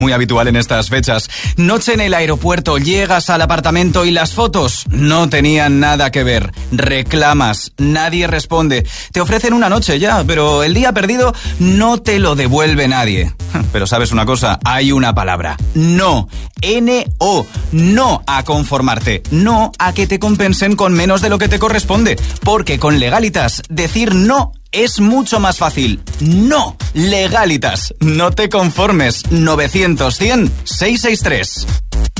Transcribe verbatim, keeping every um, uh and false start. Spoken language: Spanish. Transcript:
Muy habitual en estas fechas. Noche en el aeropuerto, llegas al apartamento y las fotos no tenían nada que ver. Reclamas, nadie responde. Te ofrecen una noche ya, pero el día perdido no te lo devuelve nadie. Pero sabes una cosa, hay una palabra. No. N O. No a conformarte. No a que te compensen con menos de lo que te corresponde. Porque con Legalitas, decir no es mucho más fácil. No. Legalitas. No te conformes. novecientos cien seiscientos sesenta y tres.